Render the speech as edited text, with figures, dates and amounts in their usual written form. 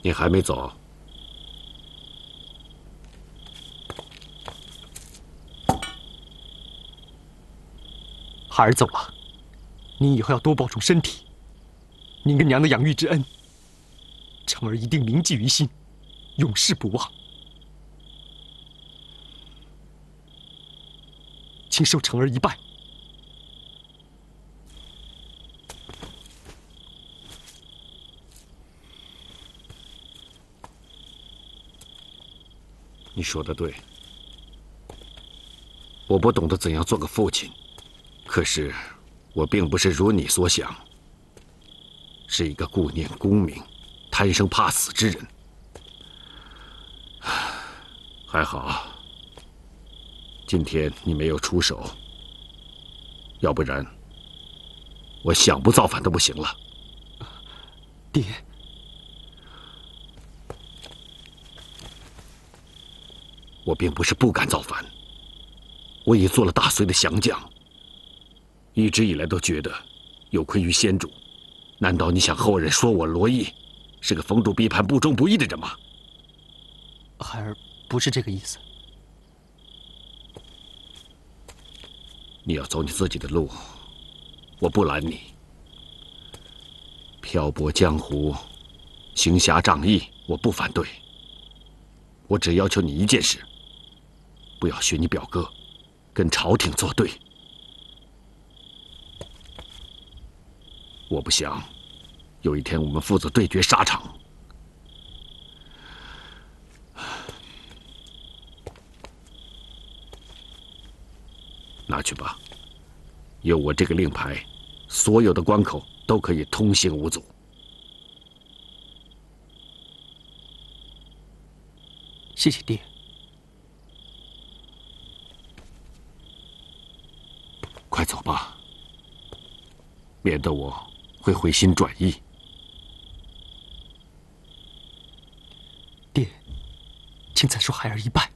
你还没走？ 孩儿走了，您以后要多保重身体。您跟娘的养育之恩，成儿一定铭记于心，永世不忘。请受成儿一拜。 你说的对，我不懂得怎样做个父亲，可是我并不是如你所想，是一个顾念功名、贪生怕死之人。还好，今天你没有出手，要不然我想不造反都不行了。 爹， 我并不是不敢造反，我已做了大隋的降将，一直以来都觉得有愧于先主。难道你想后人说我罗毅是个逢赌必叛、不忠不义的人吗？ 孩儿不是这个意思。 你要走你自己的路，我不拦你。漂泊江湖，行侠仗义，我不反对。我只要求你一件事，不要学你表哥，跟朝廷作对。我不想有一天我们父子对决沙场。拿去吧，有我这个令牌，所有的关口都可以通行无阻。 谢谢爹。 快走吧，免得我会回心转意。 爹，请再受孩儿一拜。